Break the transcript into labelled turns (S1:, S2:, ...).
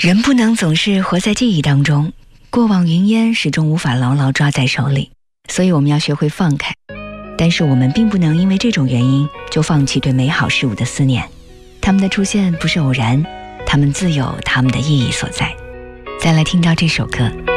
S1: 人不能总是活在记忆当中，过往云烟始终无法牢牢抓在手里，所以我们要学会放开。但是我们并不能因为这种原因就放弃对美好事物的思念，它们的出现不是偶然，它们自有它们的意义所在。再来听到这首歌。